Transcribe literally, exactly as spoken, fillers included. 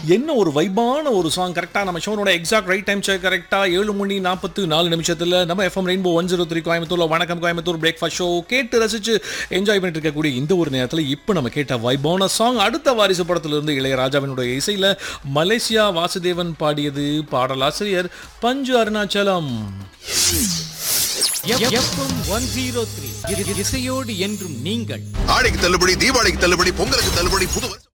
என்ன ஒரு வைபான ஒரு சாங். கரெக்டாக நம்ம ஷோனோட எக்ஸாக்ட் ரைட் டைம் செக் கரெக்டாக ஏழு மணி நாற்பத்தி நாலு நிமிஷத்தில் நம்ம FM rainbow one zero three கோயம்புத்தூர்ல வணக்கம் கோயம்புத்தூர் பிரேக்ஃபாஸ்ட் ஷோ கேட்டு ரசிச்சு என்ஜாய் பண்ணிட்டு இருக்கக்கூடிய இந்த ஒரு நேரத்தில் இப்போ நம்ம கேட்ட வைபான சாங் அடுத்த வாரிசு படத்திலிருந்து இளையராஜாவினுடைய இசையில் மலேசியா வாசுதேவன் பாடியது. பாடலாசிரியர் பஞ்சு அருணாச்சலம். இசையோடு என்றும் நீங்கள். ஆடிக்கு தள்ளுபடி, தீபாவளிக்கு தள்ளுபடி, பொங்கலுக்கு தள்ளுபடி, புது